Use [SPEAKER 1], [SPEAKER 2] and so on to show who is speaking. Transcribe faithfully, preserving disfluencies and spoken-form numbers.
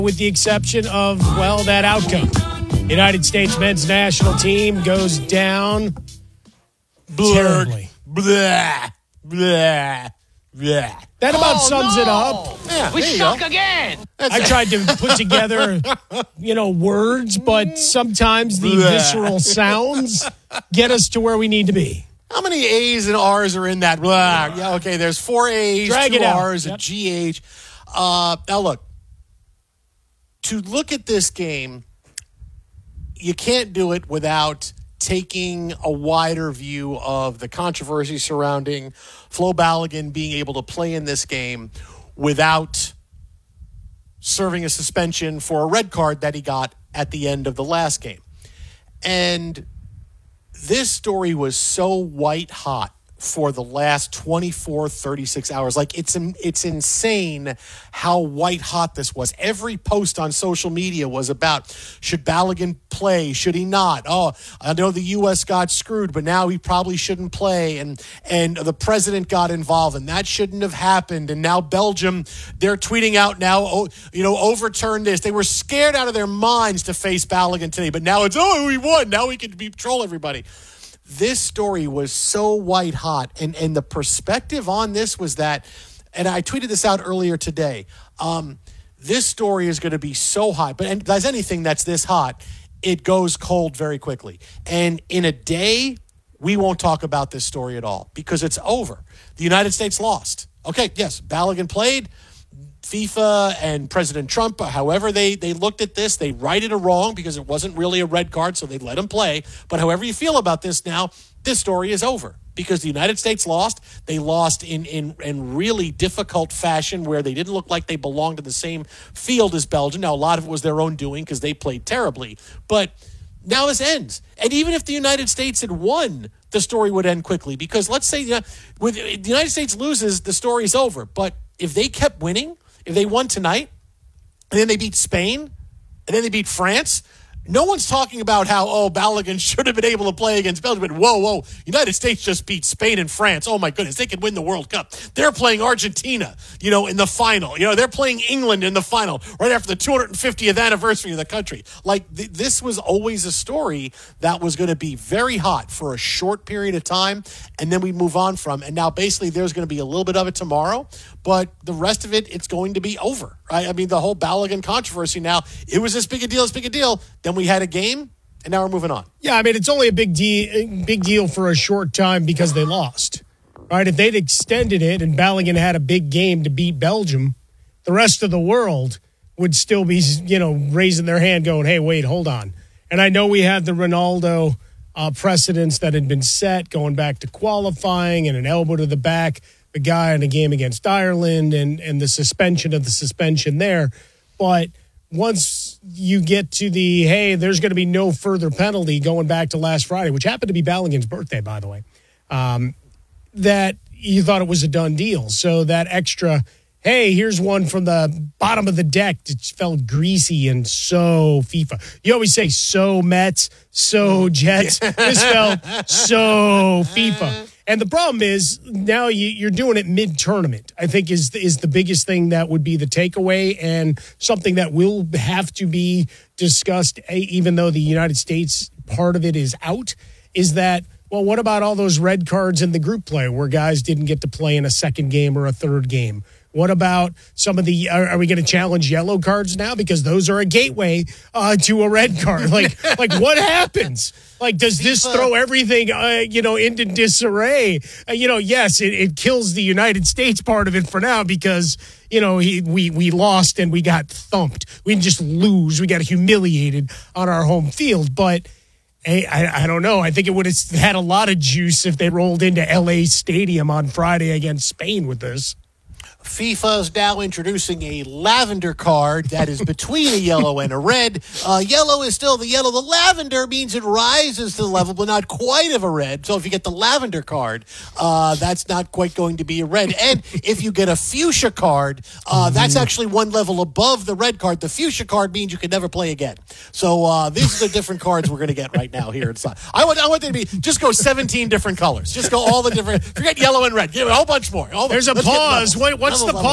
[SPEAKER 1] with the exception of, well, that outcome. United States men's national team goes down
[SPEAKER 2] Blurg.
[SPEAKER 1] terribly.
[SPEAKER 2] Blah, blah, blah.
[SPEAKER 1] That about
[SPEAKER 2] Oh,
[SPEAKER 1] sums
[SPEAKER 2] no.
[SPEAKER 1] it up.
[SPEAKER 2] Yeah,
[SPEAKER 3] We
[SPEAKER 2] there you
[SPEAKER 3] suck
[SPEAKER 2] go.
[SPEAKER 3] again.
[SPEAKER 2] That's
[SPEAKER 1] I
[SPEAKER 2] it.
[SPEAKER 1] tried to put together, you know, words, but sometimes the
[SPEAKER 2] Blah.
[SPEAKER 1] visceral sounds get us to where we need to be.
[SPEAKER 2] How many A's and R's are in that? Blah. Yeah, okay, there's four A's,
[SPEAKER 1] Drag
[SPEAKER 2] two
[SPEAKER 1] it out.
[SPEAKER 2] R's, a
[SPEAKER 1] Yep.
[SPEAKER 2] G H. Uh, now, look, to look at this game, you can't do it without taking a wider view of the controversy surrounding Flo Balogun being able to play in this game without serving a suspension for a red card that he got at the end of the last game. And this story was so white hot for the last twenty-four, thirty-six hours. Like, it's it's insane how white hot this was. Every post on social media was about, should Balogun play? Should he not? Oh, I know the U S got screwed, but now he probably shouldn't play. And and the president got involved, and that shouldn't have happened. And now Belgium, they're tweeting out now, oh, you know, overturn this. They were scared out of their minds to face Balogun today, but now it's, oh, we won. Now we can control everybody. This story was so white hot, and, and the perspective on this was that, and I tweeted this out earlier today, um, this story is going to be so hot, but and as anything that's this hot, it goes cold very quickly. And in a day, we won't talk about this story at all because it's over. The United States lost. Okay, yes, Balogun played. FIFA and President Trump, however they, they looked at this, they righted it wrong because it wasn't really a red card, so they let him play. But however you feel about this now, this story is over because the United States lost. They lost in, in, in really difficult fashion where they didn't look like they belonged to the same field as Belgium. Now, a lot of it was their own doing because they played terribly. But now this ends. And even if the United States had won, the story would end quickly because let's say you know, with, the United States loses, the story's over. But if they kept winning, if they won tonight, and then they beat Spain, and then they beat France, no one's talking about how, oh, Balogun should have been able to play against Belgium. But whoa, whoa, United States just beat Spain and France. Oh, my goodness, they could win the World Cup. They're playing Argentina, you know, in the final. You know, they're playing England in the final right after the two hundred fiftieth anniversary of the country. Like, th- this was always a story that was going to be very hot for a short period of time, and then we move on from. And now, basically, there's going to be a little bit of it tomorrow, but the rest of it, it's going to be over. Right? I mean, the whole Balogun controversy now, it was this big a deal, this big a deal. Then we had a game, and now we're moving on.
[SPEAKER 1] Yeah, I mean, it's only a big deal, big deal for a short time because they lost. Right? If they'd extended it and Balogun had a big game to beat Belgium, the rest of the world would still be, you know, raising their hand going, hey, wait, hold on. And I know we had the Ronaldo uh, precedents that had been set going back to qualifying and an elbow to the back, the guy in a game against Ireland and, and the suspension of the suspension there. But once you get to the, hey, there's going to be no further penalty going back to last Friday, which happened to be Balogun's birthday, by the way, um, that you thought it was a done deal. So that extra, hey, here's one from the bottom of the deck. It felt greasy and so FIFA. You always say so Mets, so Jets. This felt so FIFA. And the problem is now you, you're doing it mid-tournament, I think is, is the biggest thing that would be the takeaway and something that will have to be discussed, even though the United States part of it is out, is that, well, what about all those red cards in the group play where guys didn't get to play in a second game or a third game? What about some of the, are, are we going to challenge yellow cards now? Because those are a gateway uh, to a red card. Like, like what happens? Like, does this throw everything, uh, you know, into disarray? Uh, you know, yes, it, it kills the United States part of it for now because, you know, he, we, we lost and we got thumped. We didn't just lose. We got humiliated on our home field. But Hey, I, I don't know. I think it would have had a lot of juice if they rolled into L A Stadium on Friday against Spain with this.
[SPEAKER 2] FIFA is now introducing a lavender card that is between a yellow and a red. Uh, yellow is still the yellow. The lavender means it rises to the level, but not quite of a red. So if you get the lavender card, uh, that's not quite going to be a red. And if you get a fuchsia card, uh, that's actually one level above the red card. The fuchsia card means you can never play again. So uh, these are the different cards we're going to get right now here inside. I want, I want them to be, just go seventeen different colors. Just go all the different, forget yellow and red. Give it a whole bunch more. All the,
[SPEAKER 1] There's a
[SPEAKER 2] let's get
[SPEAKER 1] pause.
[SPEAKER 2] levels.
[SPEAKER 1] What, what's
[SPEAKER 2] Levels,
[SPEAKER 1] the
[SPEAKER 2] levels.
[SPEAKER 1] pause?